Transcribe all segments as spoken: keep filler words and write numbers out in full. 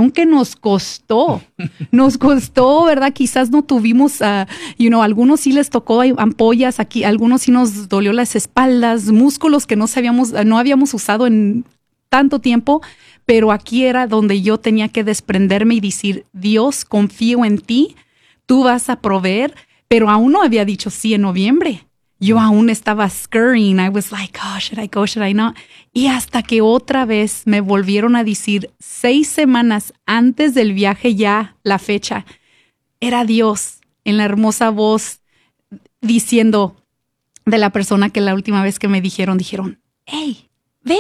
aunque nos costó, nos costó, ¿verdad? Quizás no tuvimos, uh, you know, algunos sí les tocó ampollas, aquí algunos sí nos dolió las espaldas, músculos que no sabíamos, no habíamos usado en tanto tiempo, pero aquí era donde yo tenía que desprenderme y decir, Dios, confío en ti, tú vas a proveer, pero aún no había dicho sí en noviembre. Yo aún estaba scurrying. I was like, oh, should I go, should I not? Y hasta que otra vez me volvieron a decir, seis semanas antes del viaje ya, la fecha, era Dios en la hermosa voz diciendo de la persona que la última vez que me dijeron, dijeron, hey, ve,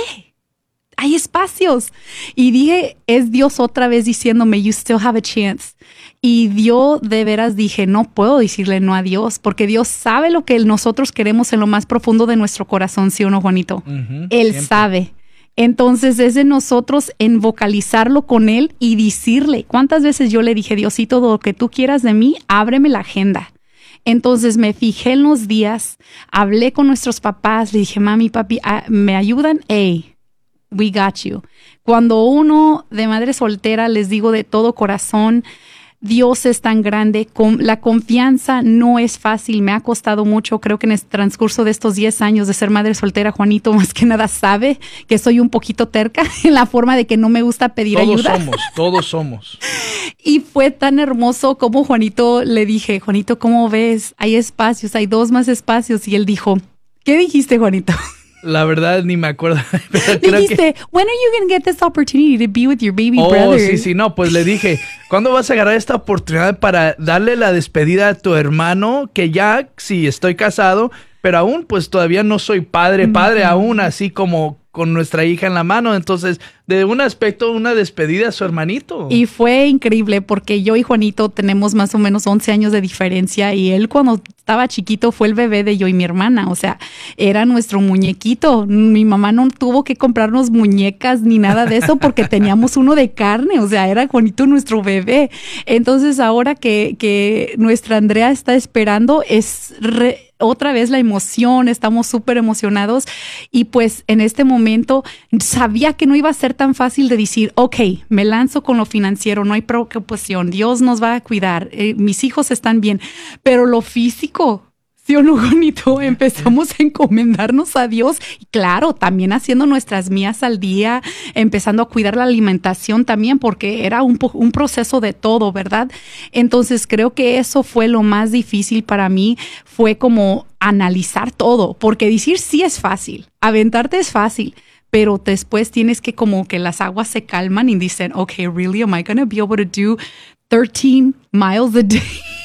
hay espacios. Y dije, es Dios otra vez diciéndome, you still have a chance. Y yo de veras dije, no puedo decirle no a Dios, porque Dios sabe lo que nosotros queremos en lo más profundo de nuestro corazón, ¿sí o no, Juanito? Uh-huh, Él siempre sabe. Entonces es de nosotros en vocalizarlo con Él y decirle, ¿cuántas veces yo le dije, Diosito, lo que tú quieras de mí, ábreme la agenda? Entonces me fijé en los días, hablé con nuestros papás, le dije, mami, papi, ¿me ayudan? Hey, we got you. Cuando uno de madre soltera, les digo de todo corazón, Dios es tan grande, con, la confianza no es fácil, me ha costado mucho, creo que en el transcurso de estos diez años de ser madre soltera, Juanito más que nada sabe que soy un poquito terca en la forma de que no me gusta pedir todos ayuda. Todos somos, todos somos. Y fue tan hermoso como Juanito le dije, Juanito, ¿cómo ves? Hay espacios, hay dos más espacios. Y él dijo, ¿qué dijiste, Juanito? La verdad ni me acuerdo. Pero creo dijiste, que... when are you going to get this opportunity to be with your baby oh, brother? Sí, sí, no, pues le dije, ¿cuándo vas a agarrar esta oportunidad para darle la despedida a tu hermano? Que ya, sí, estoy casado, pero aún pues todavía no soy padre, padre mm-hmm. aún, así como con nuestra hija en la mano. Entonces, de un aspecto, una despedida a su hermanito. Y fue increíble porque yo y Juanito tenemos más o menos once años de diferencia y él cuando estaba chiquito fue el bebé de yo y mi hermana. O sea, era nuestro muñequito. Mi mamá no tuvo que comprarnos muñecas ni nada de eso porque teníamos uno de carne. O sea, era Juanito nuestro bebé. Entonces, ahora que, que nuestra Andrea está esperando, es re, otra vez la emoción. Estamos súper emocionados. Y pues en este momento sabía que no iba a ser tan fácil de decir, ok, me lanzo con lo financiero, no hay preocupación, Dios nos va a cuidar, eh, mis hijos están bien, pero lo físico, ¿sí o no, Juanito? Empezamos a encomendarnos a Dios y claro, también haciendo nuestras mías al día, empezando a cuidar la alimentación también, porque era un, un proceso de todo, ¿verdad? Entonces creo que eso fue lo más difícil para mí, fue como analizar todo, porque decir sí es fácil, aventarte es fácil, pero después tienes que como que las aguas se calman y dicen, okay, really, am I going to be able to do thirteen miles a day?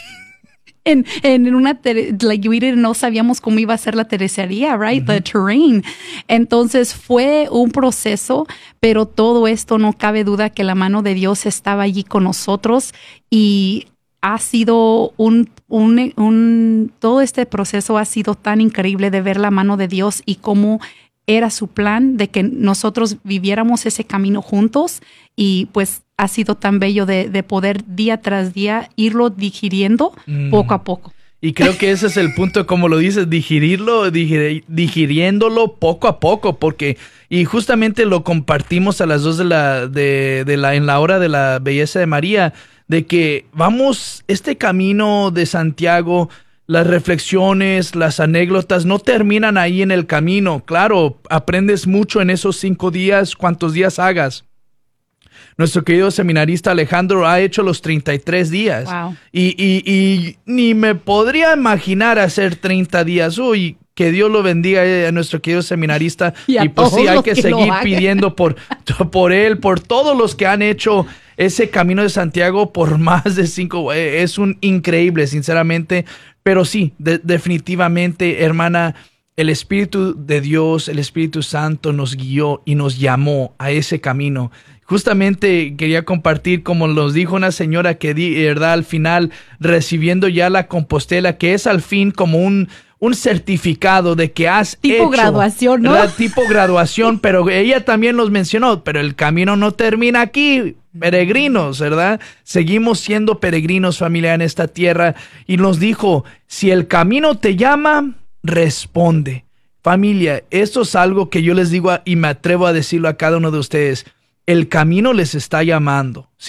en, en una, like, we didn't, no sabíamos cómo iba a ser la terracería, right? Uh-huh. The terrain. Entonces fue un proceso, pero todo esto no cabe duda que la mano de Dios estaba allí con nosotros y ha sido un, un, un, todo este proceso ha sido tan increíble de ver la mano de Dios y cómo era su plan de que nosotros viviéramos ese camino juntos y pues ha sido tan bello de, de poder día tras día irlo digiriendo mm. poco a poco. Y creo que ese es el punto, como lo dices, digerirlo, digir, digiriéndolo poco a poco, porque, y justamente lo compartimos a las dos de la, de, de la, en la hora de la belleza de María, de que vamos, este camino de Santiago, las reflexiones, las anécdotas no terminan ahí en el camino. Claro, aprendes mucho en esos cinco días, cuantos días hagas. Nuestro querido seminarista Alejandro ha hecho los treinta y tres días. Wow. Y, y, y ni me podría imaginar hacer treinta días. Uy, que Dios lo bendiga a nuestro querido seminarista. Y, y pues sí, hay que, que seguir pidiendo por, por él, por todos los que han hecho ese camino de Santiago por más de cinco. Es un increíble, sinceramente. Pero sí, de, definitivamente, hermana, el Espíritu de Dios, el Espíritu Santo nos guió y nos llamó a ese camino. Justamente quería compartir, como nos dijo una señora que, di, verdad, al final, recibiendo ya la Compostela, que es al fin como un, un certificado de que has tipo hecho. Tipo graduación, ¿no? Tipo graduación, pero ella también los mencionó, pero el camino no termina aquí. Peregrinos, ¿verdad? Seguimos siendo peregrinos, familia, en esta tierra. Y nos dijo, si el camino te llama, responde. Familia, esto es algo que yo les digo a, y me atrevo a decirlo a cada uno de ustedes. El camino les está llamando.